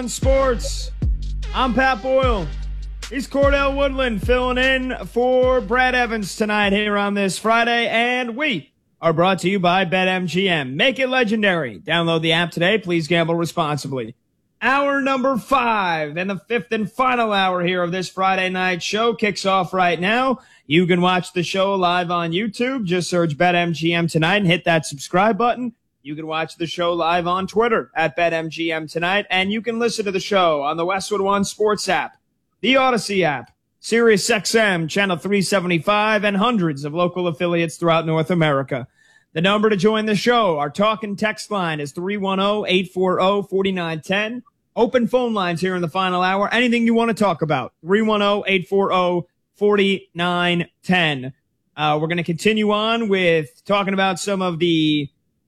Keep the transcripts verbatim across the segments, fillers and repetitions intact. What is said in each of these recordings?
Sports. I'm Pat Boyle. He's Cordell Woodland filling in for Brad Evans tonight here on this Friday, and we are brought to you by BetMGM. Make it legendary. Download the app today. Please gamble responsibly. Hour number five and the fifth and final hour here of this Friday night show kicks off right now. You can watch the show live on YouTube. Just search BetMGM tonight and hit that subscribe button. You can watch the show live on Twitter at BetMGM tonight, and you can listen to the show on the Westwood One Sports app, the Odyssey app, Sirius X M, Channel three seventy-five, and hundreds of local affiliates throughout North America. The number to join the show, our talk and text line, is three one zero, eight four zero, four nine one zero. Open phone lines here in the final hour. Anything you want to talk about, three one zero, eight four zero, four nine one zero. Uh, we're going to continue on with talking about some of the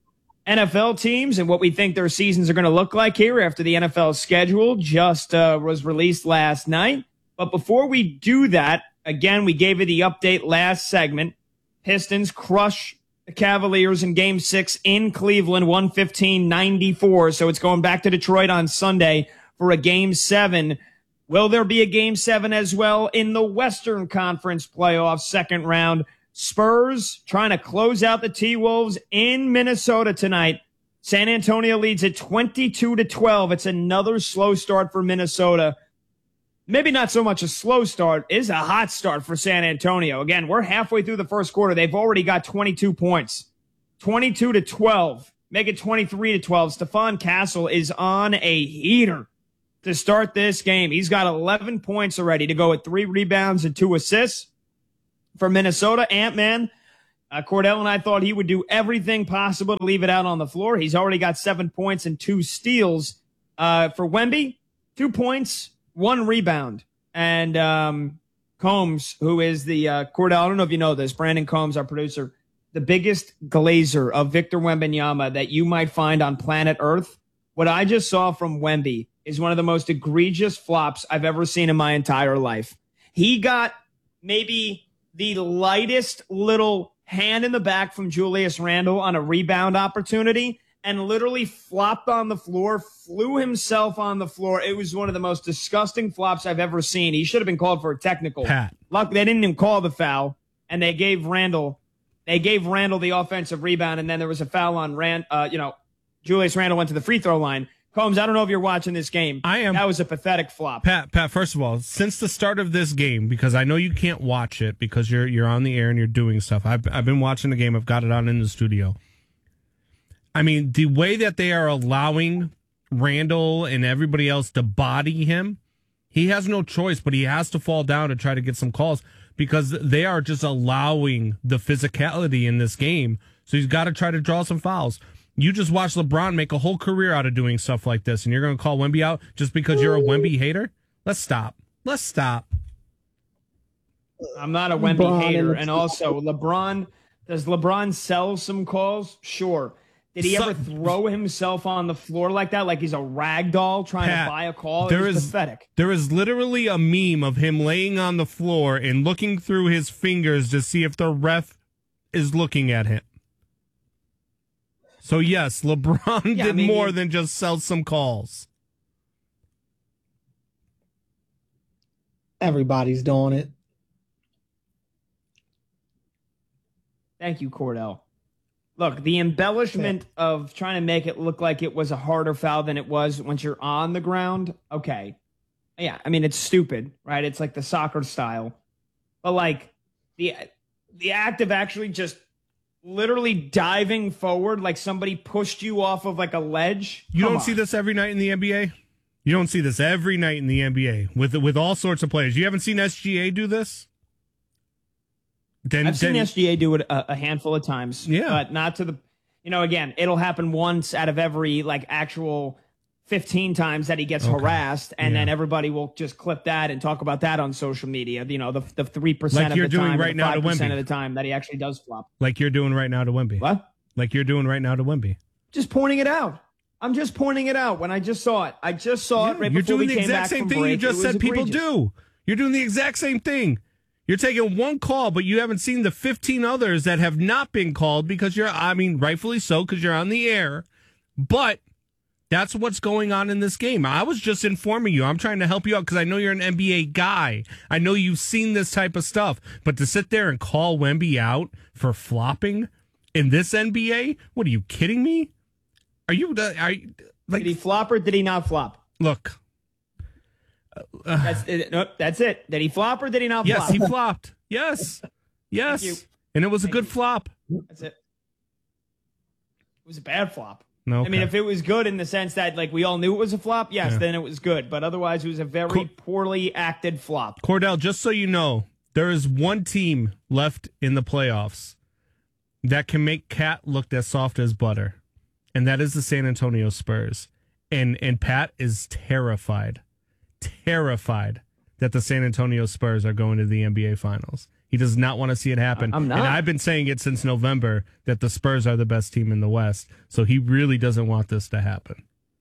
N F L teams and what we think their seasons are going to look like here after the N F L schedule just uh, was released last night. But before we do that, again, we gave you the update last segment. Pistons crush the Cavaliers in game six in Cleveland, one fifteen ninety-four. So it's going back to Detroit on Sunday for a game seven. Will there be a game seven as well in the Western Conference playoffs second round? Spurs trying to close out the T-Wolves in Minnesota tonight. San Antonio leads at twenty-two to twelve. It's another slow start for Minnesota. Maybe not so much a slow start, it is a hot start for San Antonio. Again, we're halfway through the first quarter. They've already got twenty-two points. twenty-two to twelve. Make it twenty-three to twelve. Stephon Castle is on a heater to start this game. He's got eleven points already to go with three rebounds and two assists. For Minnesota, Ant-Man, uh, Cordell and I thought he would do everything possible to leave it out on the floor. He's already got seven points and two steals. Uh, for Wemby, two points, one rebound. And um, Combs, who is the uh, Cordell, I don't know if you know this, Brandon Combs, our producer, the biggest glazer of Victor Wembanyama that you might find on planet Earth. What I just saw from Wemby is one of the most egregious flops I've ever seen in my entire life. He got maybe the lightest little hand in the back from Julius Randle on a rebound opportunity and literally flopped on the floor, flew himself on the floor. It was one of the most disgusting flops I've ever seen. He should have been called for a technical. Pat. Luck, they didn't even call the foul, and they gave Randle, they gave Randle the offensive rebound, and then there was a foul on Rand. Uh, you know, Julius Randle went to the free throw line. Combs, I don't know if you're watching this game. I am. That was a pathetic flop. Pat, Pat, first of all, since the start of this game, because I know you can't watch it because you're you're on the air and you're doing stuff. I've I've been watching the game. I've got it on in the studio. I mean, the way that they are allowing Randle and everybody else to body him, he has no choice, but he has to fall down to try to get some calls because they are just allowing the physicality in this game. So he's got to try to draw some fouls. You just watched LeBron make a whole career out of doing stuff like this, and you're going to call Wemby out just because you're a Wemby hater? Let's stop. Let's stop. I'm not a Wemby LeBron hater. And also, LeBron, does LeBron sell some calls? Sure. Did he so, ever throw himself on the floor like that, like he's a rag doll trying Pat, to buy a call? It was is, pathetic. There is literally a meme of him laying on the floor and looking through his fingers to see if the ref is looking at him. So, yes, LeBron yeah, did I mean, more than just sell some calls. Everybody's doing it. Thank you, Cordell. Look, the embellishment yeah. of trying to make it look like it was a harder foul than it was once you're on the ground, okay. Yeah, I mean, it's stupid, right? It's like the soccer style. But, like, the the act of actually just literally diving forward like somebody pushed you off of like a ledge. You Come don't on. see this every night in the N B A? You don't see this every night in the N B A with with all sorts of players. You haven't seen S G A do this? Then, I've then, seen S G A do it a, a handful of times. Yeah. But not to the, you know, again, it'll happen once out of every like actual fifteen times that he gets okay. harassed, and yeah. then everybody will just clip that and talk about that on social media. You know, the the three percent like of the time, right the five percent of the time that he actually does flop. Like you're doing right now to Wemby. What? Like you're doing right now to Wemby. Just pointing it out. I'm just pointing it out when I just saw it. I just saw yeah, it right you're before doing we the came exact back same from thing break. you just said people egregious. do. You're doing the exact same thing. You're taking one call, but you haven't seen the fifteen others that have not been called because you're, I mean, rightfully so, because you're on the air. But That's what's going on in this game. I was just informing you. I'm trying to help you out because I know you're an N B A guy. I know you've seen this type of stuff. But to sit there and call Wemby out for flopping in this N B A? What, are you kidding me? Are you, are you like, did he flop or did he not flop? Look. Uh, that's it. Nope, that's it. Did he flop or did he not yes, flop? Yes, he flopped. Yes. Yes. And it was a Thank good you. flop. That's it. It was a bad flop. No, okay. I mean, if it was good in the sense that, like, we all knew it was a flop, yes, yeah. then it was good. But otherwise, it was a very Cor- poorly acted flop. Cordell, just so you know, there is one team left in the playoffs that can make Cat look as soft as butter, and that is the San Antonio Spurs. And and Pat is terrified, terrified that the San Antonio Spurs are going to the N B A Finals. He does not want to see it happen. I'm not. And I've been saying it since November that the Spurs are the best team in the West. So he really doesn't want this to happen.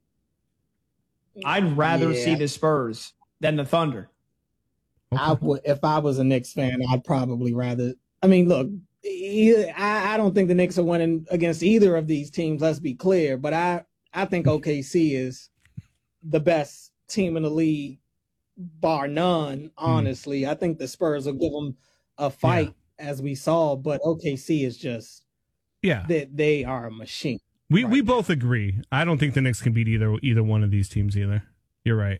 I'd rather yeah. see the Spurs than the Thunder. Okay. I would, if I was a Knicks fan, I'd probably rather. I mean, look, I, I don't think the Knicks are winning against either of these teams. Let's be clear. But I, I think O K C is the best team in the league, bar none. Honestly, mm. I think the Spurs will give them a fight, yeah. as we saw, but O K C is just, yeah, they, they are a machine. We right we now. both agree. I don't think the Knicks can beat either either one of these teams either. You're right.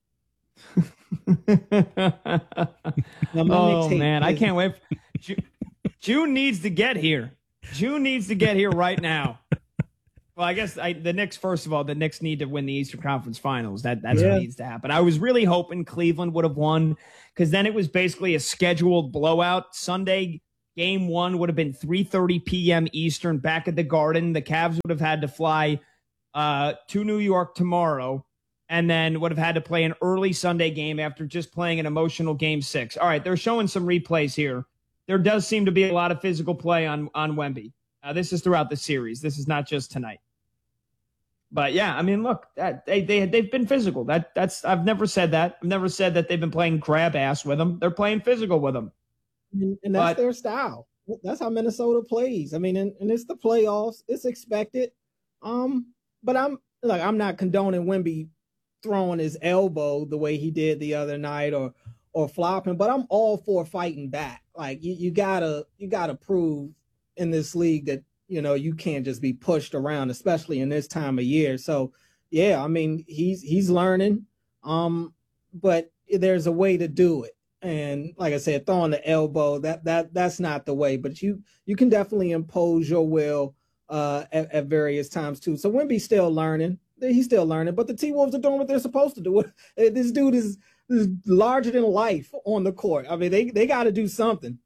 Oh man, I can't wait. June, June needs to get here. June needs to get here right now. Well, I guess I, the Knicks, first of all, the Knicks need to win the Eastern Conference Finals. That That's yeah. what needs to happen. I was really hoping Cleveland would have won because then it was basically a scheduled blowout. Sunday, game one would have been three thirty p.m. Eastern back at the Garden. The Cavs would have had to fly uh, to New York tomorrow and then would have had to play an early Sunday game after just playing an emotional game six. All right, they're showing some replays here. There does seem to be a lot of physical play on, on Wemby. Uh, this is throughout the series. This is not just tonight. But yeah, I mean, look, that, they they they've been physical. That that's I've never said that. I've never said that they've been playing grab ass with them. They're playing physical with them, and, and that's but, their style. That's how Minnesota plays. I mean, and, and it's the playoffs. It's expected. Um, but I'm like I'm not condoning Wemby throwing his elbow the way he did the other night or or flopping. But I'm all for fighting back. Like you, you gotta you gotta prove in this league that. You know, you can't just be pushed around, especially in this time of year. So, yeah, I mean, he's he's learning, um, but there's a way to do it. And like I said, throwing the elbow, that that that's not the way. But you you can definitely impose your will uh, at, at various times too. So Wemby's still learning. He's still learning. But the T-Wolves are doing what they're supposed to do. This dude is, is larger than life on the court. I mean, they they got to do something.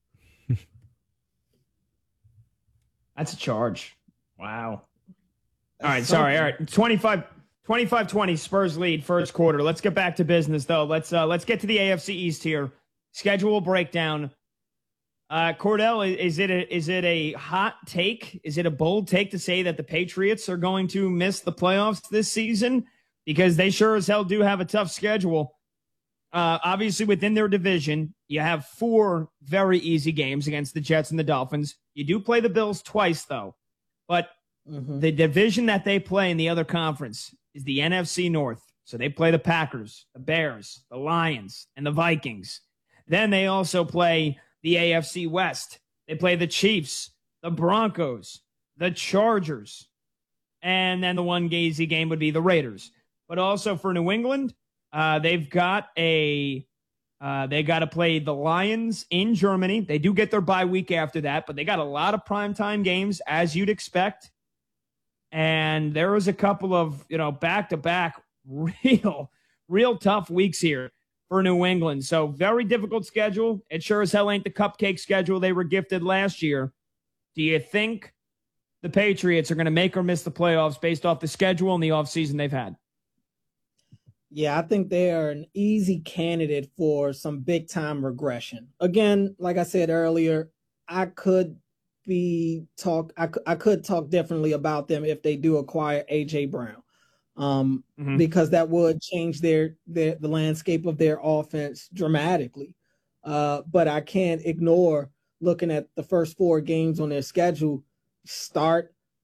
That's a charge. Wow. All right, sorry. All right, twenty-five, twenty-five twenty Spurs lead first quarter. Let's get back to business, though. Let's uh, let's get to the A F C East here. Schedule breakdown. Uh, Cordell, is it a, is it a hot take? Is it a bold take to say that the Patriots are going to miss the playoffs this season? Because they sure as hell do have a tough schedule. Uh, obviously, within their division, you have four very easy games against the Jets and the Dolphins. You do play the Bills twice, though. But mm-hmm. the division that they play in the other conference is the N F C North. So they play the Packers, the Bears, the Lions, and the Vikings. Then they also play the A F C West. They play the Chiefs, the Broncos, the Chargers. And then the one easy game would be the Raiders. But also for New England, Uh, they've got a, uh, they got to play the Lions in Germany. They do get their bye week after that, but they got a lot of primetime games, as you'd expect. And there was a couple of, you know, back-to-back real, real tough weeks here for New England. So very difficult schedule. It sure as hell ain't the cupcake schedule they were gifted last year. Do you think the Patriots are going to make or miss the playoffs based off the schedule and the offseason they've had? Yeah, I think they are an easy candidate for some big time regression. Again, like I said earlier, I could be talk. I, I could talk differently about them if they do acquire A J Brown, um, mm-hmm. because that would change their, their the landscape of their offense dramatically. Uh, but I can't ignore looking at the first four games on their schedule. Start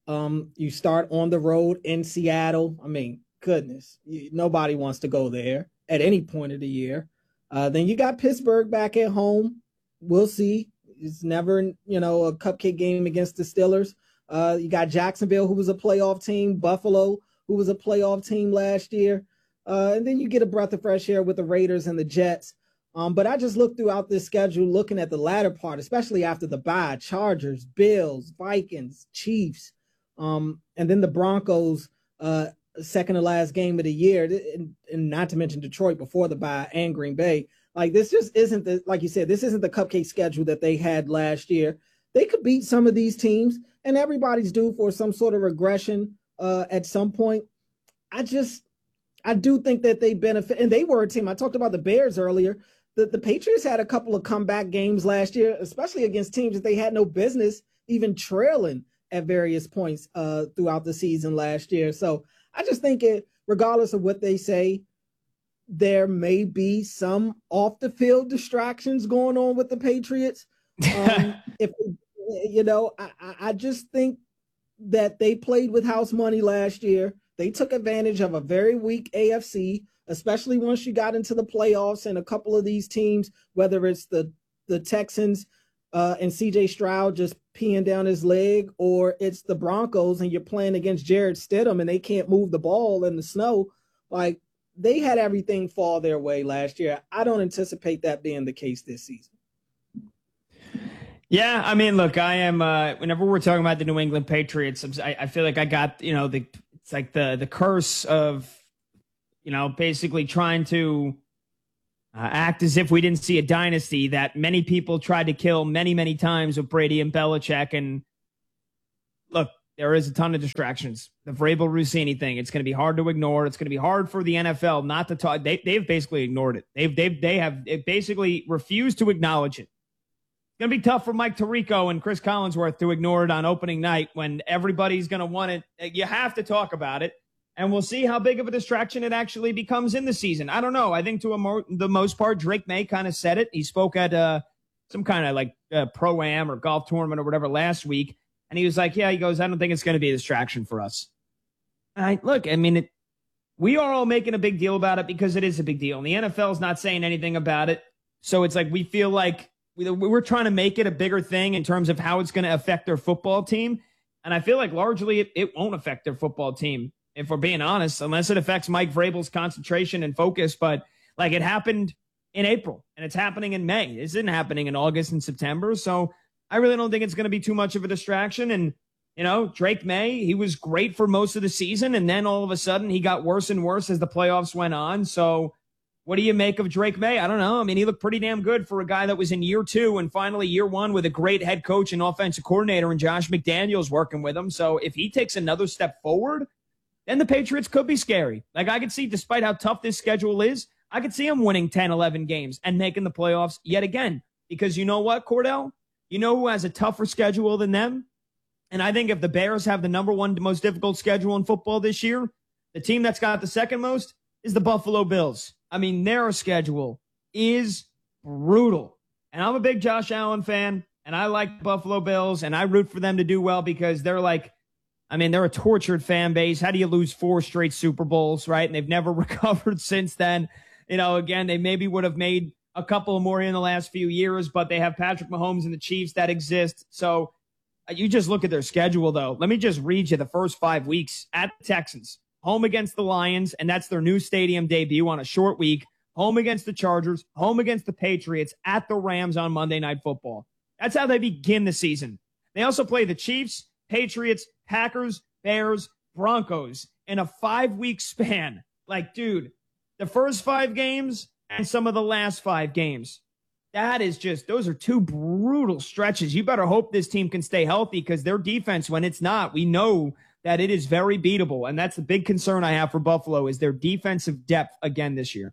Um, you start on the road in Seattle. I mean, goodness, you, nobody wants to go there at any point of the year. Uh, then you got Pittsburgh back at home. We'll see. It's never, you know, a cupcake game against the Steelers. Uh, you got Jacksonville, who was a playoff team, Buffalo, who was a playoff team last year. Uh, and then you get a breath of fresh air with the Raiders and the Jets. Um, but I just looked throughout this schedule, looking at the latter part, especially after the bye, Chargers, Bills, Vikings, Chiefs, um, and then the Broncos, uh, second to last game of the year, and, and not to mention Detroit before the bye and Green Bay. Like, this just isn't the, like you said, this isn't the cupcake schedule that they had last year. They could beat some of these teams, and everybody's due for some sort of regression uh, at some point. I just, I do think that they benefit, and they were a team. I talked about the Bears earlier. The, the Patriots had a couple of comeback games last year, especially against teams that they had no business even trailing at various points uh, throughout the season last year. So I just think it, regardless of what they say, there may be some off the field distractions going on with the Patriots. Um, if you know, I, I just think that they played with house money last year. They took advantage of a very weak A F C, especially once you got into the playoffs, and a couple of these teams, whether it's the the Texans uh, and C J Stroud just peeing down his leg, or it's the Broncos and you're playing against Jared Stidham and they can't move the ball in the snow. Like, they had everything fall their way last year. I don't anticipate that being the case this season. Yeah, I mean, look, I am. Uh, whenever we're talking about the New England Patriots, I, I feel like I got, you know, the it's like the the curse of, you know, basically trying to uh, act as if we didn't see a dynasty that many people tried to kill many, many times with Brady and Belichick. And look, there is a ton of distractions. The Vrabel Rossini thing, it's going to be hard to ignore. It's going to be hard for the N F L not to talk. They, they've basically ignored it. They've they've they have basically refused to acknowledge it. It's going to be tough for Mike Tirico and Chris Collinsworth to ignore it on opening night when everybody's going to want it. You have to talk about it, and we'll see how big of a distraction it actually becomes in the season. I don't know. I think to a mo- the most part, Drake May kind of said it. He spoke at uh, some kind of like uh, pro-am or golf tournament or whatever last week, and he was like, yeah, he goes, I don't think it's going to be a distraction for us. And I, look, I mean, it, we are all making a big deal about it because it is a big deal, and the N F L is not saying anything about it. So it's like we feel like we're trying to make it a bigger thing in terms of how it's going to affect their football team. And I feel like largely it, it won't affect their football team, if we're being honest, unless it affects Mike Vrabel's concentration and focus. But like, it happened in April and it's happening in May. It isn't happening in August and September. So I really don't think it's going to be too much of a distraction. And, you know, Drake May, he was great for most of the season. And then all of a sudden he got worse and worse as the playoffs went on. So what do you make of Drake May? I don't know. I mean, he looked pretty damn good for a guy that was in year two and finally year one with a great head coach and offensive coordinator and Josh McDaniels working with him. So if he takes another step forward, then the Patriots could be scary. Like, I could see, despite how tough this schedule is, I could see him winning ten, eleven games and making the playoffs yet again. Because you know what, Cordell? You know who has a tougher schedule than them? And I think if the Bears have the number one most difficult schedule in football this year, the team that's got the second most is the Buffalo Bills. I mean, their schedule is brutal. And I'm a big Josh Allen fan, and I like Buffalo Bills, and I root for them to do well because they're like, I mean, they're a tortured fan base. How do you lose four straight Super Bowls, right? And they've never recovered since then. You know, again, they maybe would have made a couple more in the last few years, but they have Patrick Mahomes and the Chiefs that exist. So uh, you just look at their schedule, though. Let me just read you the first five weeks at the Texans. Home against the Lions, and that's their new stadium debut on a short week. Home against the Chargers. Home against the Patriots. At the Rams on Monday Night Football. That's how they begin the season. They also play the Chiefs, Patriots, Packers, Bears, Broncos in a five-week span. Like, dude, the first five games and some of the last five games. That is just, those are two brutal stretches. You better hope this team can stay healthy because their defense, when it's not, we know that it is very beatable. And that's the big concern I have for Buffalo is their defensive depth again this year.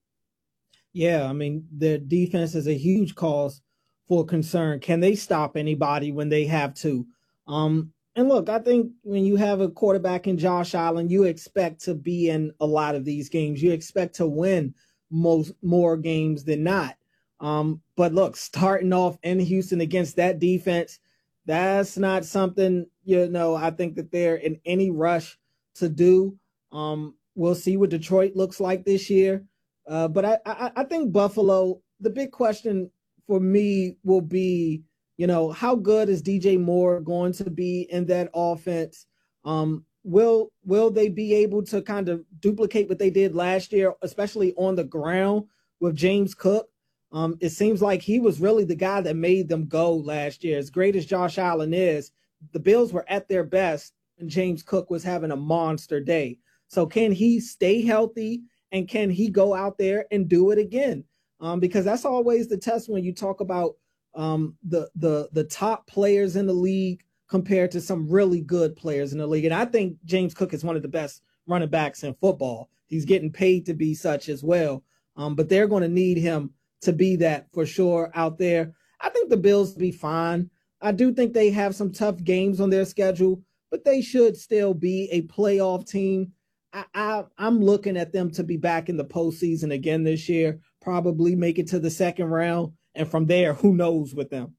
Yeah, I mean, their defense is a huge cause for concern. Can they stop anybody when they have to? Um, and look, I think when you have a quarterback in Josh Allen, you expect to be in a lot of these games. You expect to win most more games than not. Um, but look, starting off in Houston against that defense, That's not something, you know, I think that they're in any rush to do. Um, we'll see what Detroit looks like this year. Uh, but I, I, I think Buffalo, the big question for me will be, you know, how good is D J Moore going to be in that offense? Um, will will they be able to kind of duplicate what they did last year, especially on the ground with James Cook? Um, it seems like he was really the guy that made them go last year. As great as Josh Allen is, the Bills were at their best and James Cook was having a monster day. So can he stay healthy and can he go out there and do it again? Um, because that's always the test when you talk about um, the, the, the top players in the league compared to some really good players in the league. And I think James Cook is one of the best running backs in football. He's getting paid to be such as well. Um, but they're going to need him to be that for sure out there. I think the Bills will be fine. I do think they have some tough games on their schedule, but they should still be a playoff team. I, I, I'm looking at them to be back in the postseason again this year, probably make it to the second round. And from there, who knows with them.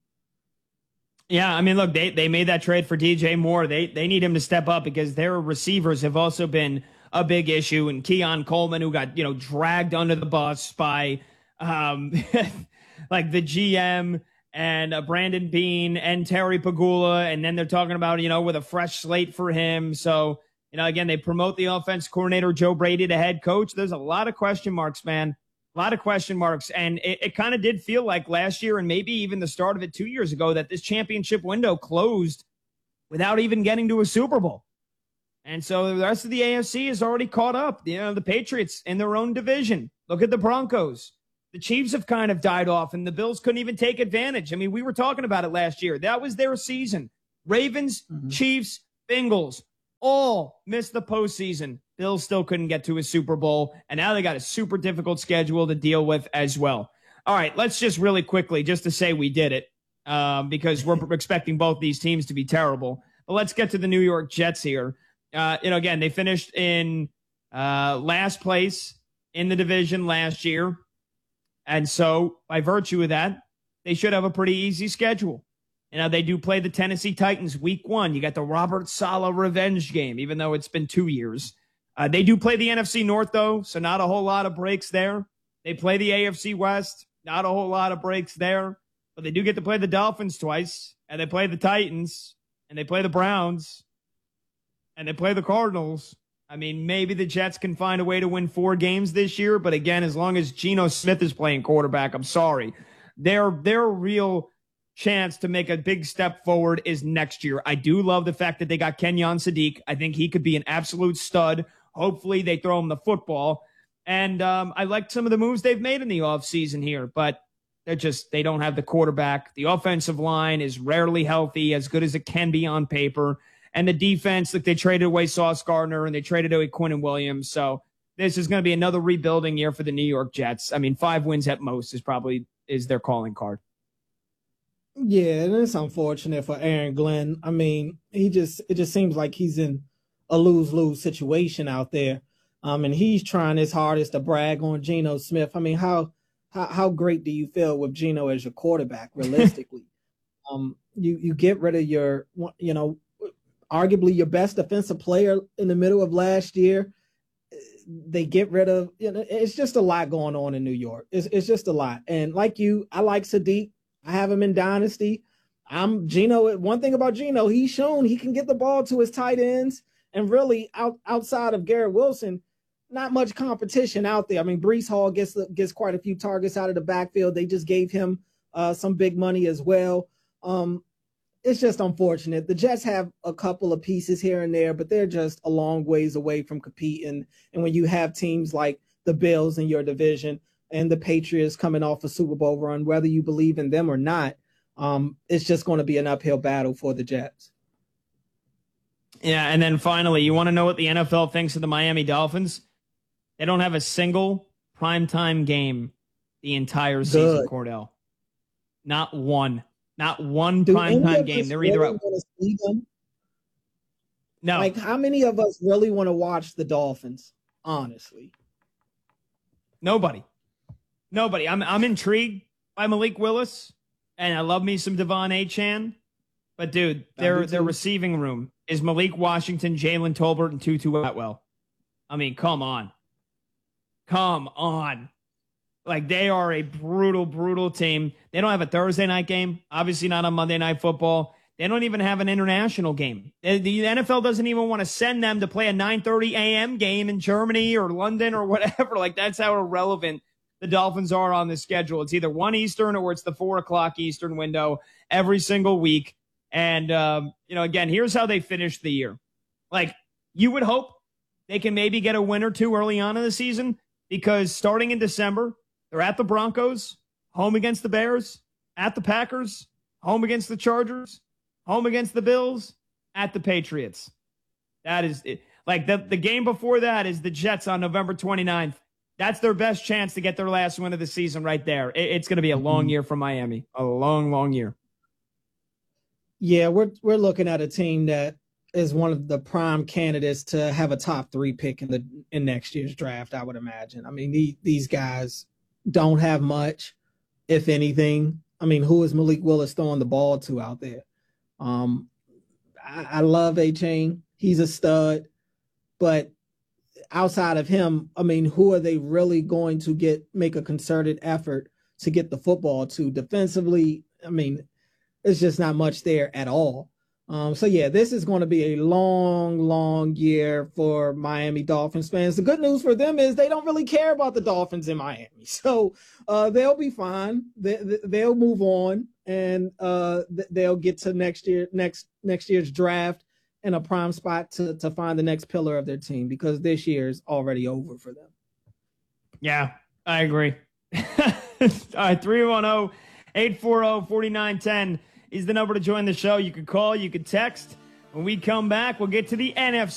Yeah, I mean, look, they, they made that trade for D J Moore. They they need him to step up because their receivers have also been a big issue. And Keon Coleman, who got, you know, dragged under the bus by um, like the G M and uh, Brandon Beane and Terry Pagula. And then they're talking about, you know, with a fresh slate for him. So, you know, again, they promote the offense coordinator, Joe Brady, to head coach. There's a lot of question marks, man. A lot of question marks. And it, it kind of did feel like last year and maybe even the start of it two years ago that this championship window closed without even getting to a Super Bowl. And so the rest of the A F C is already caught up. You know, the Patriots in their own division. Look at the Broncos. The Chiefs have kind of died off, and the Bills couldn't even take advantage. I mean, we were talking about it last year. That was their season. Ravens, mm-hmm. Chiefs, Bengals, all missed the postseason. Bills still couldn't get to a Super Bowl, and now they got a super difficult schedule to deal with as well. All right, let's just really quickly, just to say we did it, um, because we're expecting both these teams to be terrible. But let's get to the New York Jets here. Uh, you know, again, they finished in uh, last place in the division last year. And so, by virtue of that, they should have a pretty easy schedule. You know, they do play the Tennessee Titans week one. You got the Robert Saleh revenge game, even though it's been two years. Uh, they do play the N F C North, though, so not a whole lot of breaks there. They play the A F C West, not a whole lot of breaks there. But they do get to play the Dolphins twice, and they play the Titans, and they play the Browns, and they play the Cardinals. I mean, maybe the Jets can find a way to win four games this year, but again, as long as Geno Smith is playing quarterback, I'm sorry. Their, their real chance to make a big step forward is next year. I do love the fact that they got Kenyon Sadiq. I think he could be an absolute stud. Hopefully they throw him the football. And um, I like some of the moves they've made in the offseason here, but they're just, they don't have the quarterback. The offensive line is rarely healthy, as good as it can be on paper. And the defense, like they traded away Sauce Gardner and they traded away Quinnen Williams. So this is going to be another rebuilding year for the New York Jets. I mean, five wins at most is probably is their calling card. Yeah, and it's unfortunate for Aaron Glenn. I mean, he just it just seems like he's in a lose-lose situation out there. Um, and he's trying his hardest to brag on Geno Smith. I mean, how how how great do you feel with Geno as your quarterback, realistically? um, you you get rid of your, you know, arguably your best defensive player in the middle of last year. They get rid of, you know, it's just a lot going on in New York. It's, it's just a lot. And like you, I like Sadiq. I have him in Dynasty. I'm Geno. One thing about Geno, he's shown he can get the ball to his tight ends. And really, out, outside of Garrett Wilson, not much competition out there. I mean, Breece Hall gets gets quite a few targets out of the backfield. They just gave him uh, some big money as well. Um, It's just unfortunate. The Jets have a couple of pieces here and there, but they're just a long ways away from competing. And when you have teams like the Bills in your division and the Patriots coming off a Super Bowl run, whether you believe in them or not, um, it's just going to be an uphill battle for the Jets. Yeah, and then finally, you want to know what the N F L thinks of the Miami Dolphins? They don't have a single primetime game the entire season, Good. Cordell. Not one. Not one primetime game. They're either really out. No. Like, how many of us really want to watch the Dolphins? Honestly, nobody. Nobody. I'm I'm intrigued by Malik Willis, and I love me some Devon Achane. But dude, I their do their too. receiving room is Malik Washington, Jalen Tolbert, and Tutu Atwell. I mean, come on. Come on. Like, they are a brutal, brutal team. They don't have a Thursday night game. Obviously not on Monday Night Football. They don't even have an international game. The N F L doesn't even want to send them to play a nine thirty a.m. game in Germany or London or whatever. Like, that's how irrelevant the Dolphins are on the schedule. It's either one Eastern or it's the four o'clock Eastern window every single week. And, um, you know, again, here's how they finished the year. Like, you would hope they can maybe get a win or two early on in the season, because starting in December, they're at the Broncos, home against the Bears, at the Packers, home against the Chargers, home against the Bills, at the Patriots. That is it. Like, the, the game before that is the Jets on November twenty-ninth. That's their best chance to get their last win of the season right there. It, it's going to be a long year for Miami. A long, long year. Yeah, we're we're looking at a team that is one of the prime candidates to have a top three pick in the in next year's draft, I would imagine. I mean, the, these guys don't have much, if anything. I mean, who is Malik Willis throwing the ball to out there? Um, I, I love A-Chain. He's a stud. But outside of him, I mean, who are they really going to get make a concerted effort to get the football to defensively? I mean, it's just not much there at all. Um, so, yeah, this is going to be a long, long year for Miami Dolphins fans. The good news for them is they don't really care about the Dolphins in Miami. So uh, they'll be fine. They, they'll move on, and uh, they'll get to next year, next next year's draft in a prime spot to, to find the next pillar of their team, because this year is already over for them. Yeah, I agree. All right, three one zero, eight four zero, four nine one zero is the number to join the show. You can call, you can text. When we come back, we'll get to the N F C